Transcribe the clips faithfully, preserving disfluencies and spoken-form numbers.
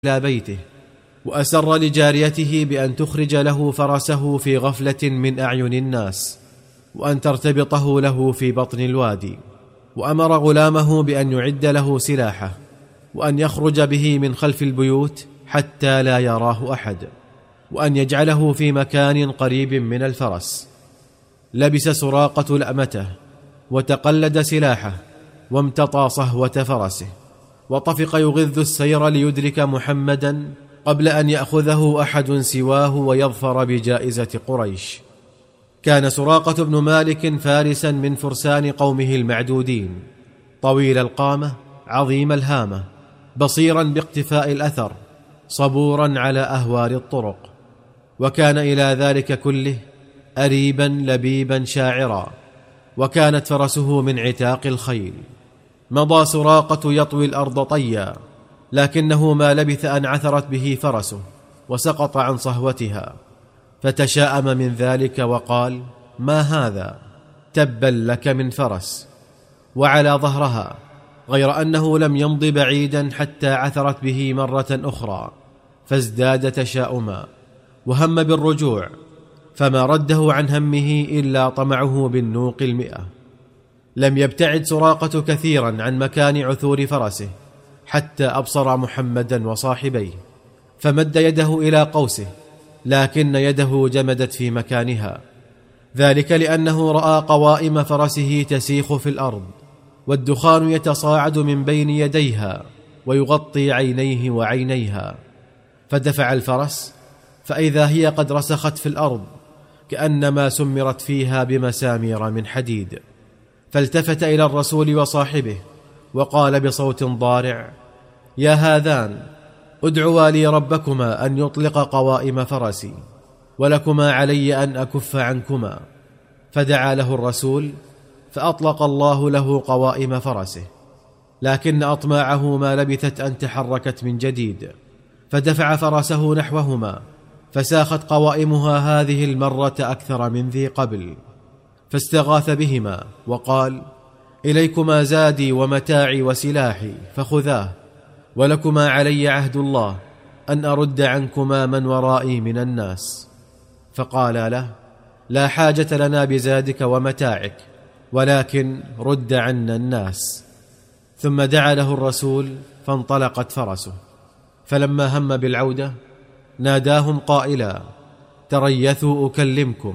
إلى بيته، وأسر لجاريته بأن تخرج له فرسه في غفلة من أعين الناس، وأن ترتبطه له في بطن الوادي، وأمر غلامه بأن يعد له سلاحه، وأن يخرج به من خلف البيوت حتى لا يراه أحد، وأن يجعله في مكان قريب من الفرس. لبس سراقة لأمته وتقلد سلاحه وامتطى صهوة فرسه، وطفق يغذ السير ليدرك محمدا قبل أن يأخذه أحد سواه ويظفر بجائزة قريش. كان سراقة بن مالك فارسا من فرسان قومه المعدودين، طويل القامة عظيم الهامة، بصيرا باقتفاء الأثر، صبورا على أهوار الطرق، وكان إلى ذلك كله أريبا لبيبا شاعرا، وكانت فرسه من عتاق الخيل. مضى سراقة يطوي الأرض طيا، لكنه ما لبث أن عثرت به فرسه وسقط عن صهوتها، فتشاءم من ذلك وقال: ما هذا؟ تبا لك من فرس. وعلى ظهرها، غير أنه لم يمض بعيدا حتى عثرت به مرة أخرى، فازداد تشاؤما وهم بالرجوع، فما رده عن همه إلا طمعه بالنوق المئة. لم يبتعد سراقة كثيرا عن مكان عثور فرسه حتى أبصر محمدا وصاحبيه، فمد يده إلى قوسه، لكن يده جمدت في مكانها، ذلك لأنه رأى قوائم فرسه تسيخ في الأرض، والدخان يتصاعد من بين يديها ويغطي عينيه وعينيها. فدفع الفرس، فإذا هي قد رسخت في الأرض كأنما سمرت فيها بمسامير من حديد. فالتفت إلى الرسول وصاحبه وقال بصوت ضارع: يا هذان، ادعوا لي ربكما أن يطلق قوائم فرسي، ولكما علي أن أكف عنكما. فدعا له الرسول، فأطلق الله له قوائم فرسه، لكن أطماعه ما لبثت أن تحركت من جديد، فدفع فرسه نحوهما، فساخت قوائمها هذه المرة أكثر من ذي قبل، فاستغاث بهما وقال: إليكما زادي ومتاعي وسلاحي فخذاه، ولكما علي عهد الله أن أرد عنكما من ورائي من الناس. فقال له: لا حاجة لنا بزادك ومتاعك، ولكن رد عنا الناس. ثم دعا له الرسول، فانطلقت فرسه. فلما هم بالعودة ناداهم قائلا: تريثوا أكلمكم،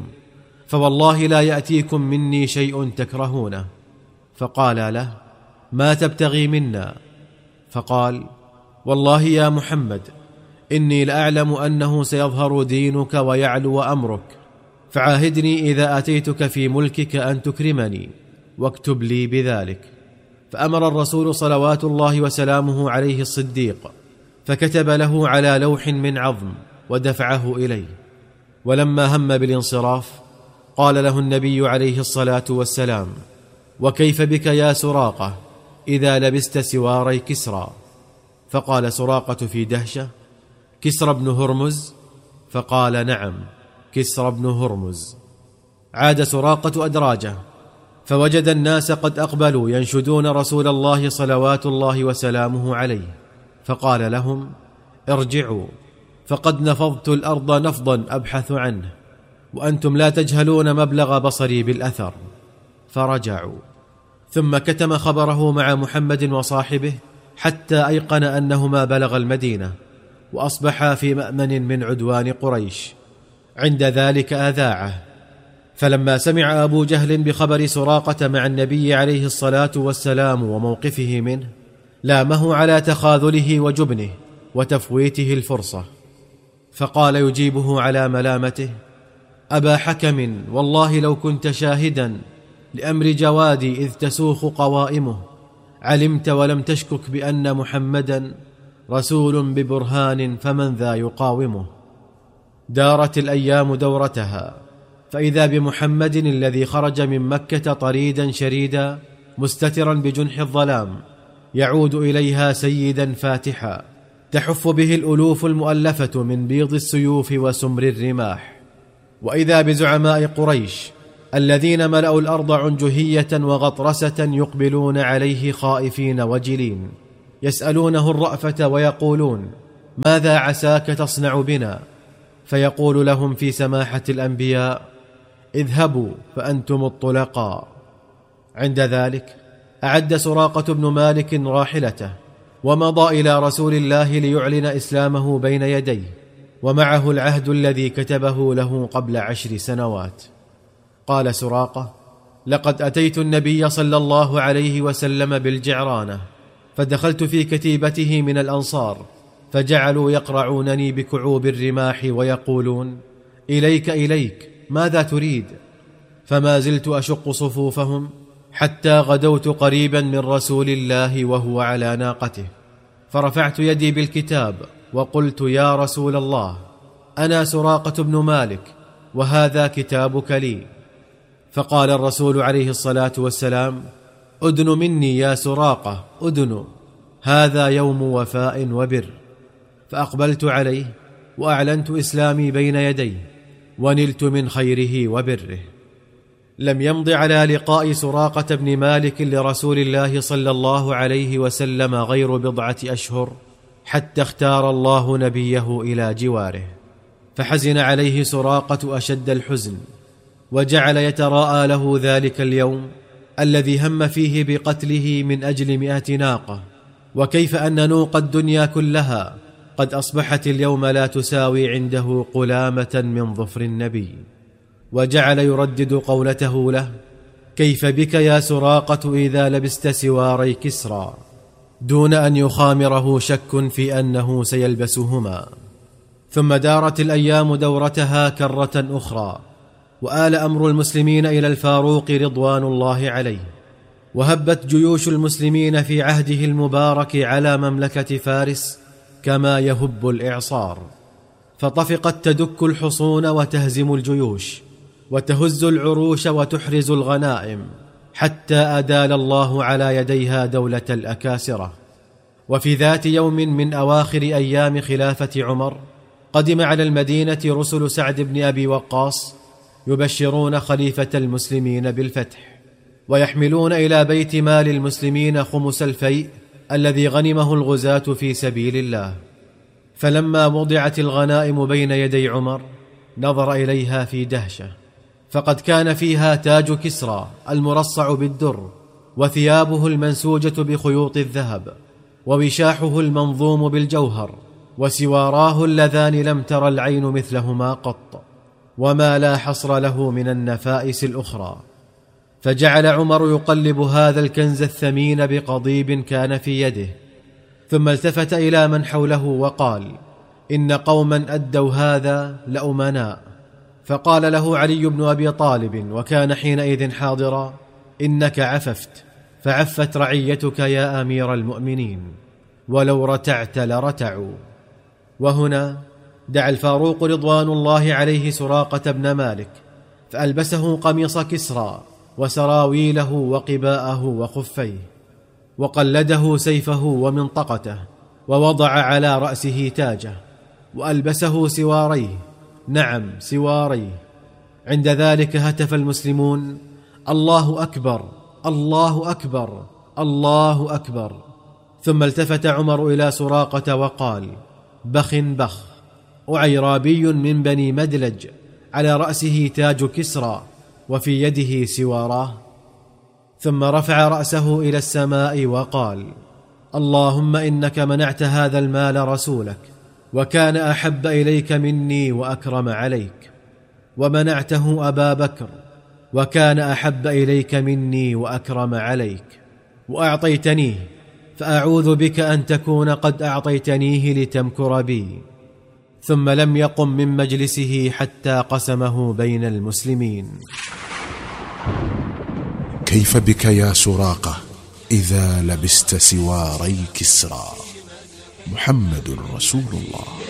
فوالله لا يأتيكم مني شيء تكرهونه. فقال له: ما تبتغي منا؟ فقال: والله يا محمد، إني لأعلم أنه سيظهر دينك ويعلو أمرك، فعاهدني إذا أتيتك في ملكك أن تكرمني، واكتب لي بذلك. فأمر الرسول صلوات الله وسلامه عليه الصديق، فكتب له على لوح من عظم ودفعه إليه. ولما هم بالانصراف قال له النبي عليه الصلاة والسلام: وكيف بك يا سراقة إذا لبست سواري كسرى؟ فقال سراقة في دهشة: كسرى بن هرمز؟ فقال: نعم، كسرى بن هرمز. عاد سراقة أدراجه، فوجد الناس قد أقبلوا ينشدون رسول الله صلوات الله وسلامه عليه، فقال لهم: ارجعوا، فقد نفضت الأرض نفضا أبحث عنه، وأنتم لا تجهلون مبلغ بصري بالأثر. فرجعوا. ثم كتم خبره مع محمد وصاحبه حتى أيقن أنهما بلغ المدينة، وأصبحا في مأمن من عدوان قريش. عند ذلك أذاعه، فلما سمع أبو جهل بخبر سراقة مع النبي عليه الصلاة والسلام وموقفه منه، لامه على تخاذله وجبنه وتفويته الفرصة، فقال يجيبه على ملامته: أبا حكم، والله لو كنت شاهدا لأمر جوادي إذ تسوخ قوائمه، علمت ولم تشكك بأن محمدا رسول ببرهان، فمن ذا يقاومه. دارت الأيام دورتها، فإذا بمحمد الذي خرج من مكة طريدا شريدا مستترا بجنح الظلام، يعود إليها سيدا فاتحا، تحف به الألوف المؤلفة من بيض السيوف وسمر الرماح. وإذا بزعماء قريش الذين ملأوا الأرض عنجهية وغطرسة يقبلون عليه خائفين وجلين، يسألونه الرأفة ويقولون: ماذا عساك تصنع بنا؟ فيقول لهم في سماحة الأنبياء: اذهبوا فأنتم الطلقاء. عند ذلك أعد سراقة بن مالك راحلته ومضى إلى رسول الله ليعلن إسلامه بين يديه، ومعه العهد الذي كتبه له قبل عشر سنوات. قال سراقة: لقد أتيت النبي صلى الله عليه وسلم بالجعرانة، فدخلت في كتيبته من الأنصار، فجعلوا يقرعونني بكعوب الرماح ويقولون: إليك إليك، ماذا تريد؟ فما زلت أشق صفوفهم حتى غدوت قريبا من رسول الله وهو على ناقته، فرفعت يدي بالكتاب وقلت: يا رسول الله، أنا سراقة بن مالك، وهذا كتابك لي. فقال الرسول عليه الصلاة والسلام: أدن مني يا سراقة، أدن، هذا يوم وفاء وبر. فأقبلت عليه وأعلنت إسلامي بين يديه، ونلت من خيره وبره. لم يمض على لقاء سراقة بن مالك لرسول الله صلى الله عليه وسلم غير بضعة أشهر حتى اختار الله نبيه إلى جواره، فحزن عليه سراقة أشد الحزن، وجعل يتراءى له ذلك اليوم الذي هم فيه بقتله من أجل مئة ناقة، وكيف أن نوق الدنيا كلها قد أصبحت اليوم لا تساوي عنده قلامة من ظفر النبي. وجعل يردد قولته له: كيف بك يا سراقة إذا لبست سواري كسرى، دون أن يخامره شك في أنه سيلبسهما. ثم دارت الأيام دورتها كرة أخرى، وآل أمر المسلمين إلى الفاروق رضوان الله عليه، وهبت جيوش المسلمين في عهده المبارك على مملكة فارس كما يهب الإعصار، فطفقت تدك الحصون وتهزم الجيوش وتهز العروش وتحرز الغنائم، حتى أدال الله على يديها دولة الأكاسرة. وفي ذات يوم من أواخر أيام خلافة عمر قدم على المدينة رسل سعد بن أبي وقاص يبشرون خليفة المسلمين بالفتح، ويحملون إلى بيت مال المسلمين خمس الفيء الذي غنمه الغزاة في سبيل الله. فلما وضعت الغنائم بين يدي عمر نظر إليها في دهشة، فقد كان فيها تاج كسرى المرصع بالدر، وثيابه المنسوجة بخيوط الذهب، ووشاحه المنظوم بالجوهر، وسواراه اللذان لم تر العين مثلهما قط، وما لا حصر له من النفائس الأخرى. فجعل عمر يقلب هذا الكنز الثمين بقضيب كان في يده، ثم التفت إلى من حوله وقال: إن قوما أدوا هذا لأمناء. فقال له علي بن أبي طالب وكان حينئذ حاضرا: إنك عففت، فعفت رعيتك يا أمير المؤمنين، ولو رتعت لرتعوا. وهنا دعا الفاروق رضوان الله عليه سراقة بن مالك، فألبسه قميص كسرى وسراويله وقباءه وخفيه، وقلده سيفه ومنطقته، ووضع على رأسه تاجه، وألبسه سواريه، نعم سواريه. عند ذلك هتف المسلمون: الله أكبر، الله أكبر، الله أكبر. ثم التفت عمر إلى سراقة وقال: بخ بخ، أعيرابي من بني مدلج على رأسه تاج كسرى وفي يده سواراه. ثم رفع رأسه إلى السماء وقال: اللهم إنك منعت هذا المال رسولك، وكان أحب إليك مني وأكرم عليك، ومنعته أبا بكر، وكان أحب إليك مني وأكرم عليك، وأعطيتنيه، فأعوذ بك أن تكون قد أعطيتنيه لتمكر بي. ثم لم يقم من مجلسه حتى قسمه بين المسلمين. كيف بك يا سراقة إذا لبست سواري كسرى؟ محمد رسول الله.